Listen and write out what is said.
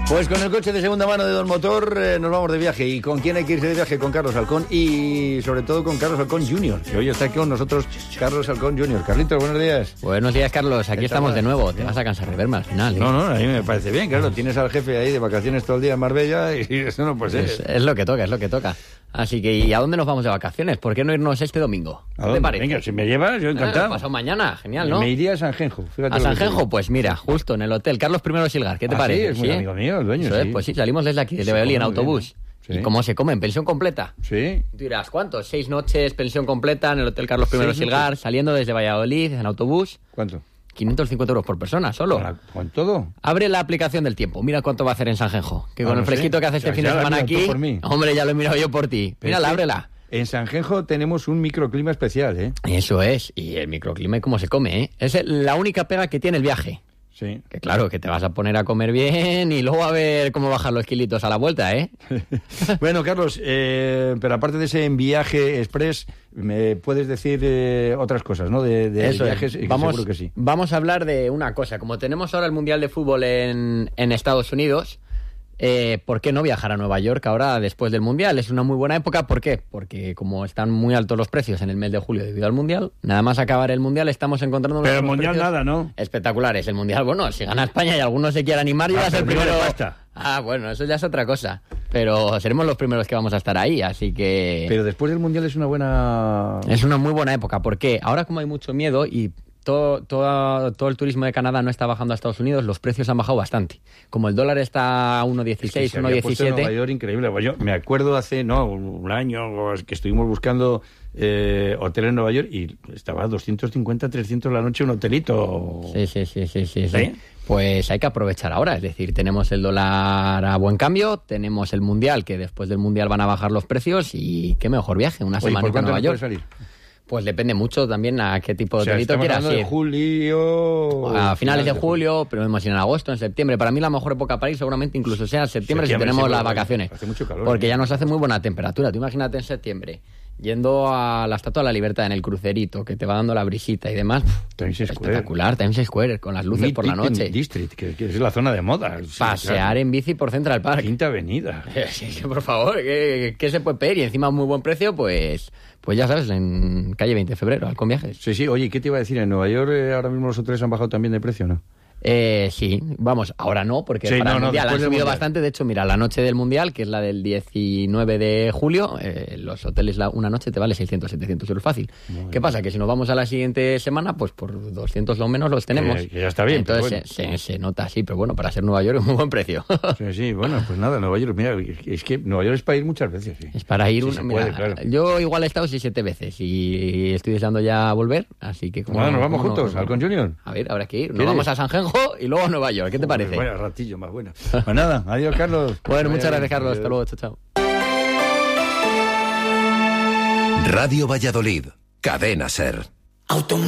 Pues con el coche de segunda mano de Don Motor nos vamos de viaje. ¿Y con quién hay que irse de viaje? Con Carlos Halcón y sobre todo con Carlos Halcón Jr., que hoy está aquí con nosotros Carlos Halcón Jr. Carlitos, buenos días. Buenos días, Carlos. Aquí estamos de nuevo. Te vas a cansar de verme al final, ¿eh? No, a mí me parece bien, claro. Tienes al jefe ahí de vacaciones todo el día en Marbella y eso no puede ser. Es lo que toca, es lo que toca. Así que, ¿y a dónde nos vamos de vacaciones? ¿Por qué no irnos este domingo? ¿A dónde? Parece? Venga, si me llevas, yo encantado. Pasado mañana, genial, ¿no? Me iría a Sanjenjo. ¿A Sanjenjo? Pues mira, justo en el hotel Carlos I Silgar. ¿Qué te parece? Sí, es muy amigo mío, el dueño. Eso es, pues sí, salimos desde aquí, desde Valladolid en autobús. Sí. ¿Y cómo se come? ¿En pensión completa? Sí. Tú dirás, ¿cuántos? 6 noches, pensión completa en el hotel Carlos I Silgar, saliendo desde Valladolid en autobús. ¿Cuánto? 550 euros por persona, solo. ¿Con todo? Abre la aplicación del tiempo. Mira cuánto va a hacer en Sanjenjo. Que con el fresquito que hace este fin de semana aquí... Hombre, ya lo he mirado yo por ti. Mírala, ábrela. En Sanjenjo tenemos un microclima especial, ¿eh? Eso es. Y el microclima y cómo se come, ¿eh? Es la única pega que tiene el viaje. Sí. Que claro, que te vas a poner a comer bien y luego a ver cómo bajar los kilitos a la vuelta, ¿eh? Bueno, Carlos, pero aparte de ese viaje express, me puedes decir otras cosas, ¿no? De eso viajes, es. Vamos, seguro que sí. Vamos a hablar de una cosa. Como tenemos ahora el Mundial de Fútbol en Estados Unidos... ¿por qué no viajar a Nueva York ahora después del Mundial? Es una muy buena época. ¿Por qué? Porque como están muy altos los precios en el mes de julio debido al Mundial, nada más acabar el Mundial estamos encontrando pero el Mundial nada, ¿no? Espectaculares. El Mundial, bueno, si gana España y alguno se quiere animar, ya va a ser el primero. Bueno, eso ya es otra cosa. Pero seremos los primeros que vamos a estar ahí, así que... Pero después del Mundial es una buena... Es una muy buena época. ¿Por qué? Ahora como hay mucho miedo y... Todo el turismo de Canadá no está bajando a Estados Unidos, los precios han bajado bastante. Como el dólar está a 1,16, 1,17... Nueva York increíble. Pues yo me acuerdo hace un año que estuvimos buscando hotel en Nueva York y estaba a 250, 300 la noche un hotelito. Sí. Pues hay que aprovechar ahora, es decir, tenemos el dólar a buen cambio, tenemos el Mundial, que después del Mundial van a bajar los precios y qué mejor viaje, una semanita a Nueva York. Salir? Pues depende mucho también a qué tipo de hotelito quieras ir. De julio... A finales de julio, pero podemos ir en agosto, en septiembre. Para mí la mejor época para ir seguramente incluso sea en septiembre si tenemos las vacaciones. Hace mucho calor. Porque ya nos hace muy buena temperatura. Tú imagínate en septiembre, yendo a la Estatua de la Libertad en el crucerito, que te va dando la brisita y demás. Espectacular, Times Square, con las luces por la noche. District, que es la zona de moda. Pasear en bici por Central Park. Quinta Avenida. Sí, por favor, ¿qué se puede pedir? Y encima a muy buen precio, pues ya sabes, en calle 20 de febrero, Halcón Viajes. Sí, oye, ¿qué te iba a decir? ¿En Nueva York ahora mismo los hoteles han bajado también de precio, no? Sí, vamos, ahora no, porque para el Mundial han subido bastante. De hecho, mira, la noche del Mundial, que es la del 19 de julio, los hoteles una noche te vale 600, 700 euros fácil. ¿Qué pasa? Que si nos vamos a la siguiente semana, pues por 200 lo menos los tenemos. Que ya está bien. Entonces se nota así, pero bueno, para ser Nueva York es muy buen precio. Sí, bueno, pues nada, Nueva York, mira, es que Nueva York es para ir muchas veces. Sí. Es para ir claro. Yo igual he estado 6-7 veces y estoy deseando ya volver, así que... Bueno, nos vamos juntos, Halcón Junior. A ver, habrá que ir. Nos vamos a Sanjenjo y luego a Nueva York. ¿Qué te parece? Bueno, ratillo más bueno. Pues nada, adiós, Carlos. Bueno, muchas gracias, Carlos. Hasta luego, chao. Radio Valladolid, Cadena SER.